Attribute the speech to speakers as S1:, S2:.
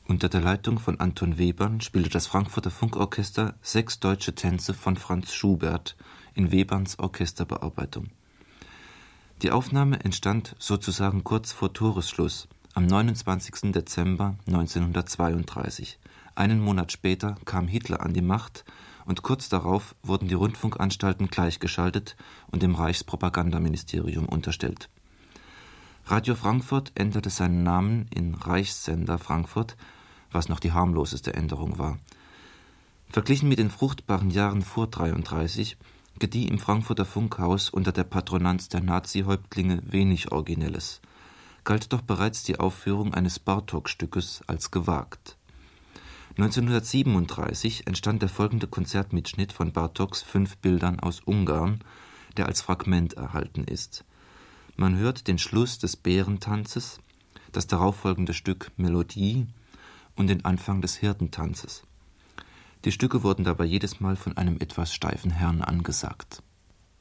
S1: Unter der Leitung von Anton Webern spielte das Frankfurter Funkorchester 6 deutsche Tänze von Franz Schubert in Weberns Orchesterbearbeitung. Die Aufnahme entstand sozusagen kurz vor Toresschluss, am 29. Dezember 1932. Einen Monat später kam Hitler an die Macht und kurz darauf wurden die Rundfunkanstalten gleichgeschaltet und dem Reichspropagandaministerium unterstellt. Radio Frankfurt änderte seinen Namen in Reichssender Frankfurt, was noch die harmloseste Änderung war. Verglichen mit den fruchtbaren Jahren vor 1933 gedieh im Frankfurter Funkhaus unter der Patronanz der Nazi-Häuptlinge wenig Originelles, galt doch bereits die Aufführung eines Bartók-Stückes als gewagt. 1937 entstand der folgende Konzertmitschnitt von Bartóks 5 Bildern aus Ungarn, der als Fragment erhalten ist. Man hört den Schluss des Bärentanzes, das darauffolgende Stück Melodie und den Anfang des Hirtentanzes. Die Stücke wurden dabei jedes Mal von einem etwas steifen Herrn angesagt.